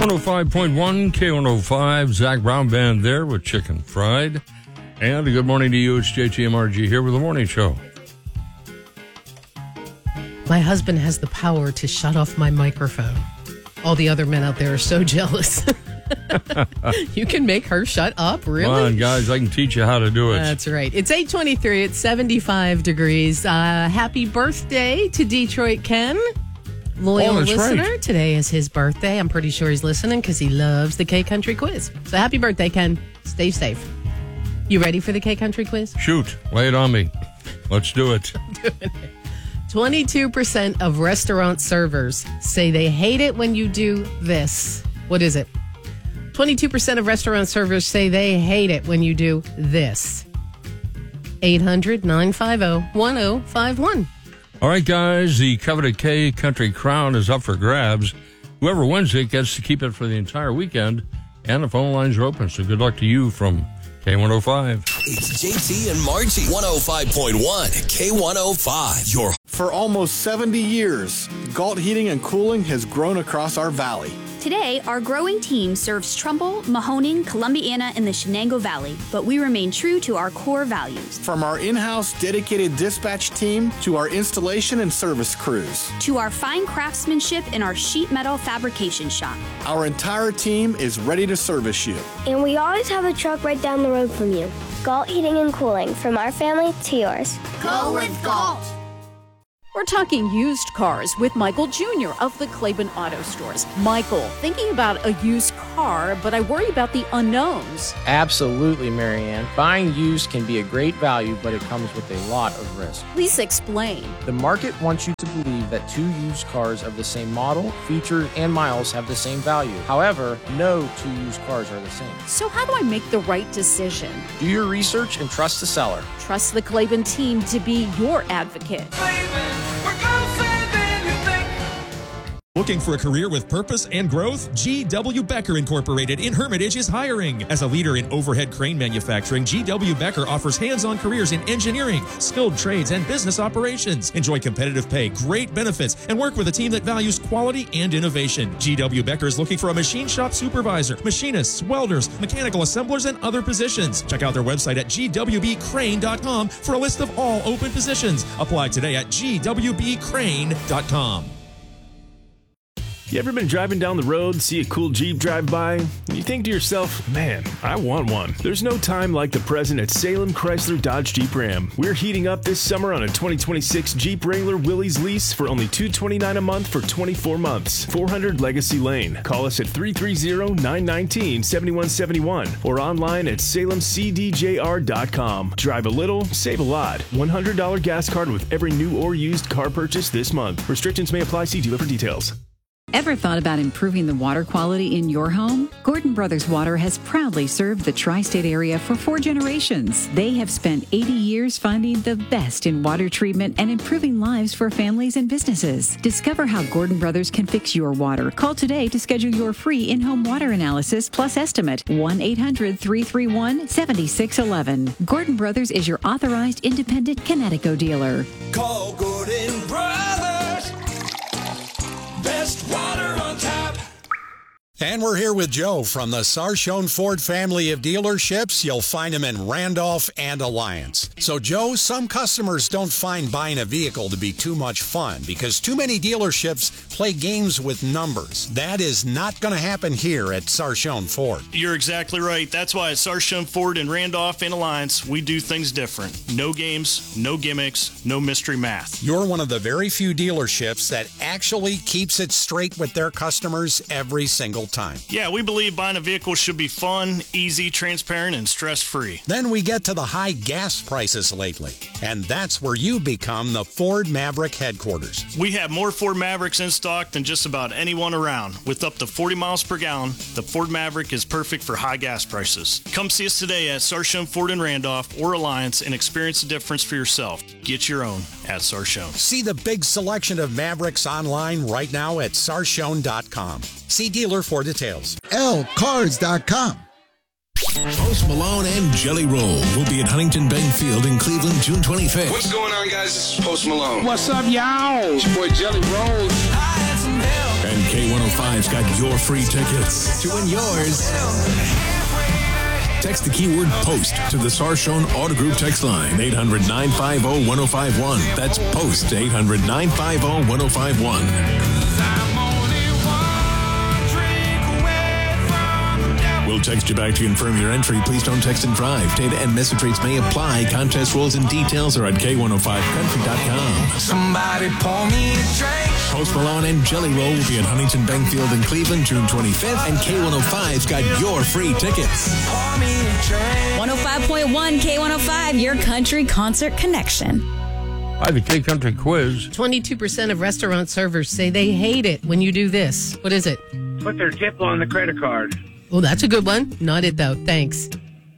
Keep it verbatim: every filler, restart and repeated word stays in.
one oh five point one, K one oh five, Zach Brown Band there with Chicken Fried. And a good morning to you. It's J T M R G here with the morning show. My husband has the power to shut off my microphone. All the other men out there are so jealous. You can make her shut up, really? Come on, guys, I can teach you how to do it. That's right. It's eight twenty-three. It's seventy-five degrees. Uh, happy birthday to Detroit Ken. Loyal Oh, that's listener. right. Today is his birthday. I'm pretty sure he's listening because he loves the K-Country quiz. So happy birthday, Ken. Stay safe. You ready for the K-Country quiz? Shoot, lay it on me. Let's do it. twenty-two percent of restaurant servers say they hate it when you do this. What is it? twenty-two percent of restaurant servers say they hate it when you do this. eight hundred, nine five zero, one zero five one. All right, guys, the coveted K-Country crown is up for grabs. Whoever wins it gets to keep it for the entire weekend, and the phone lines are open, so good luck to you from K one oh five. It's J T and Margie, one oh five point one, K one oh five. Your For almost seventy years, Galt Heating and Cooling has grown across our valley. Today, our growing team serves Trumbull, Mahoning, Columbiana, and the Shenango Valley, but we remain true to our core values. From our in-house dedicated dispatch team to our installation and service crews, To our fine craftsmanship in our sheet metal fabrication shop. our entire team is ready to service you. And we always have a truck right down the road from you. Galt Heating and Cooling, from our family to yours. Go with Galt! We're talking used cars with Michael Junior of the Claiborne Auto Stores. Michael, thinking about a used car, but I worry about the unknowns. Absolutely, Marianne. Buying used can be a great value, but it comes with a lot of risk. Please explain. The market wants you to believe that two used cars of the same model, features, and miles have the same value. However, no two used cars are the same. So how do I make the right decision? Do your research and trust the seller. Trust the Claiborne team to be your advocate. Looking for a career with purpose and growth? G W. Becker Incorporated in Hermitage is hiring. As a leader in overhead crane manufacturing, G W. Becker offers hands-on careers in engineering, skilled trades, and business operations. Enjoy competitive pay, great benefits, and work with a team that values quality and innovation. G W. Becker is looking for a machine shop supervisor, machinists, welders, mechanical assemblers, and other positions. Check out their website at G W B crane dot com for a list of all open positions. Apply today at G W B crane dot com. You ever been driving down the road, see a cool Jeep drive by, and you think to yourself, man, I want one. There's no time like the present at Salem Chrysler Dodge Jeep Ram. We're heating up this summer on a twenty twenty-six Jeep Wrangler Willys lease for only two hundred twenty-nine dollars a month for twenty-four months. four hundred Legacy Lane. Call us at three three zero, nine one nine, seven one seven one or online at salem c d j r dot com. Drive a little, save a lot. one hundred dollars gas card with every new or used car purchase this month. Restrictions may apply. See dealer for details. Ever thought about improving the water quality in your home? Gordon Brothers Water has proudly served the tri-state area for four generations. They have spent eighty years finding the best in water treatment and improving lives for families and businesses. Discover how Gordon Brothers can fix your water. Call today to schedule your free in-home water analysis plus estimate. one eight hundred, three three one, seven six one one. Gordon Brothers is your authorized independent Connecticut dealer. Call Gordon Brothers. Best water on tap. And we're here with Joe from the Sarshone Ford family of dealerships. You'll find them in Randolph and Alliance. So, Joe, some customers don't find buying a vehicle to be too much fun because too many dealerships play games with numbers. That is not going to happen here at Sarshone Ford. You're exactly right. That's why at Sarshone Ford in Randolph and Alliance, we do things different. No games, no gimmicks, no mystery math. You're one of the very few dealerships that actually keeps it straight with their customers every single time. Yeah, we believe buying a vehicle should be fun, easy, transparent, and stress-free. Then we get to the high gas prices lately, and that's where you become the Ford Maverick headquarters. We have more Ford Mavericks in stock than just about anyone around. With up to forty miles per gallon, the Ford Maverick is perfect for high gas prices. Come see us today at Sarshone Ford in Randolph or Alliance and experience the difference for yourself. Get your own at Sarshone. See the big selection of Mavericks online right now at sarshone dot com. See dealer for details. L cars dot com. Post Malone and Jelly Roll will be at Huntington Bank Field in Cleveland June twenty-fifth. What's going on, guys? This is Post Malone. What's up, y'all? It's your boy Jelly Roll. And K one oh five's got your free tickets. To win yours, text the keyword POST to the Sarshone Auto Group text line, eight hundred, nine five zero, one zero five one. That's POST, eight hundred, nine five zero, one zero five one. We'll text you back to confirm your entry. Please don't text and drive. Data and message rates may apply. Contest rules and details are at K one oh five country dot com. Somebody pour me a drink. Post Malone and Jelly Roll will be at Huntington Bank Field in Cleveland June twenty-fifth, and K one oh five's got your free tickets. one oh five point one K one oh five, your country concert connection. By the K Country Quiz. twenty-two percent of restaurant servers say they hate it when you do this. What is it? Put their tip on the credit card. Oh, that's a good one. Not it, though. Thanks.